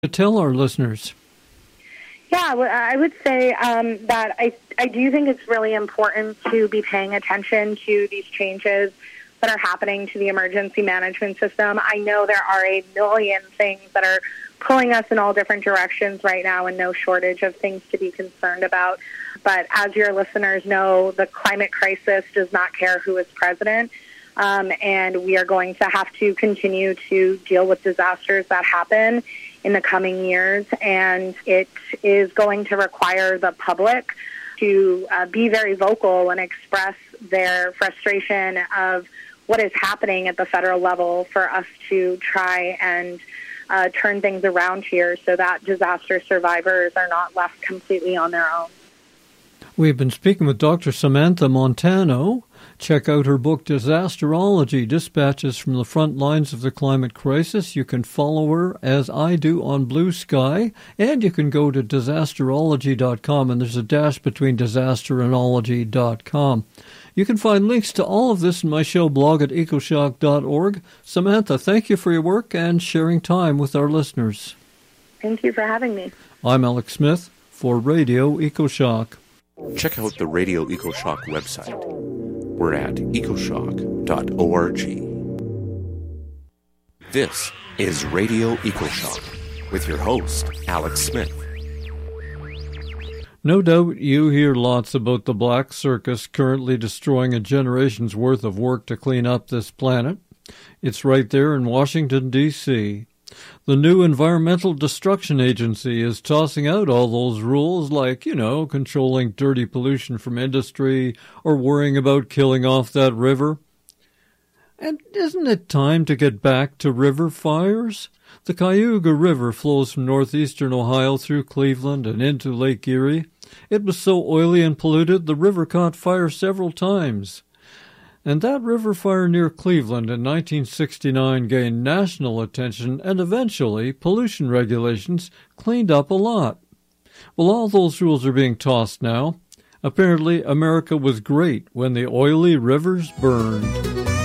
to tell our listeners? Yeah, well, I would say that I do think it's really important to be paying attention to these changes that are happening to the emergency management system. I know there are a million things that are pulling us in all different directions right now and no shortage of things to be concerned about. But as your listeners know, the climate crisis does not care who is president. And we are going to have to continue to deal with disasters that happen in the coming years. And it is going to require the public to be very vocal and express their frustration of what is happening at the federal level for us to try and turn things around here so that disaster survivors are not left completely on their own. We've been speaking with Dr. Samantha Montano. Check out her book, Disasterology, Dispatches from the Front Lines of the Climate Crisis. You can follow her, as I do, on Blue Sky, and you can go to disasterology.com, and there's a dash between disasterology.com. You can find links to all of this in my show blog at ecoshock.org. Samantha, thank you for your work and sharing time with our listeners. Thank you for having me. I'm Alex Smith for Radio EcoShock. Check out the Radio EcoShock website. We're at ecoshock.org. This is Radio EcoShock with your host, Alex Smith. No doubt you hear lots about the Black Circus currently destroying a generation's worth of work to clean up this planet. It's right there in Washington, D.C. The new Environmental Destruction Agency is tossing out all those rules like, controlling dirty pollution from industry or worrying about killing off that river. And isn't it time to get back to river fires? The Cayuga River flows from northeastern Ohio through Cleveland and into Lake Erie. It was so oily and polluted, the river caught fire several times. And that river fire near Cleveland in 1969 gained national attention, and eventually pollution regulations cleaned up a lot. Well, all those rules are being tossed now. Apparently, America was great when the oily rivers burned.